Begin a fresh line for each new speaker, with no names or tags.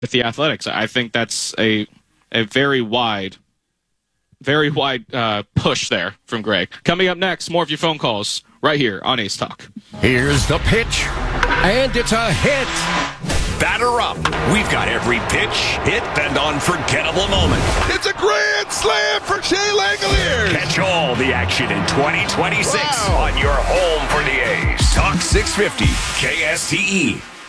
with the Athletics. I think that's a very wide push there from Greg. Coming up next, more of your phone calls right here on Ace Talk.
Here's the pitch, and it's a hit.
Batter up. We've got every pitch, hit, and unforgettable moment.
It's a grand slam for Shea Langoliers.
Catch all the action in 2026 on your home for the A's. Talk 650 KSTE.